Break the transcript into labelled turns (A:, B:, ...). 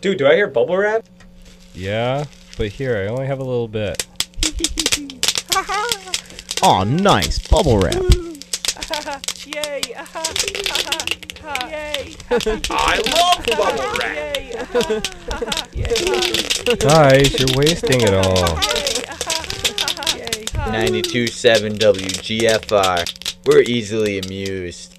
A: Dude, do I hear bubble wrap?
B: Yeah, but here, I only have a little bit.
C: Aw, nice. Bubble wrap.
D: Yay! Yay!
A: I love bubble wrap!
B: Guys, you're wasting it all.
E: 92.7 WGFR. We're easily amused.